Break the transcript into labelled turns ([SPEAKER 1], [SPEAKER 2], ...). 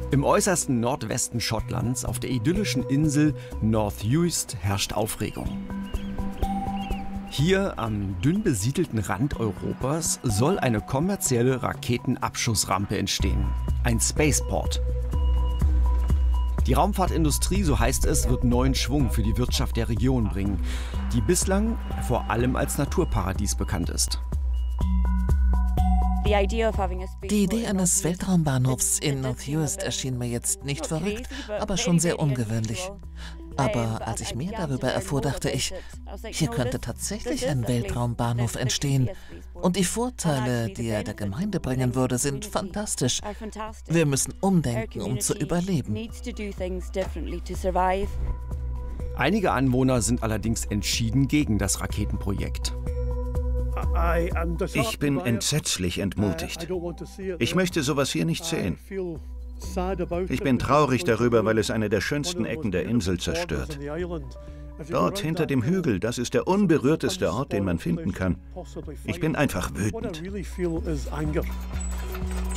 [SPEAKER 1] Im äußersten Nordwesten Schottlands, auf der idyllischen Insel North Uist, herrscht Aufregung. Hier am dünn besiedelten Rand Europas soll eine kommerzielle Raketenabschussrampe entstehen. Ein Spaceport. Die Raumfahrtindustrie, so heißt es, wird neuen Schwung für die Wirtschaft der Region bringen, die bislang vor allem als Naturparadies bekannt ist.
[SPEAKER 2] Die Idee eines Weltraumbahnhofs in North Uist erschien mir jetzt nicht verrückt, aber schon sehr ungewöhnlich. Aber als ich mehr darüber erfuhr, dachte ich, hier könnte tatsächlich ein Weltraumbahnhof entstehen. Und die Vorteile, die er der Gemeinde bringen würde, sind fantastisch. Wir müssen umdenken, um zu überleben.
[SPEAKER 1] Einige Anwohner sind allerdings entschieden gegen das Raketenprojekt.
[SPEAKER 3] Ich bin entsetzlich entmutigt. Ich möchte sowas hier nicht sehen. Ich bin traurig darüber, weil es eine der schönsten Ecken der Insel zerstört. Dort hinter dem Hügel, das ist der unberührteste Ort, den man finden kann. Ich bin einfach wütend.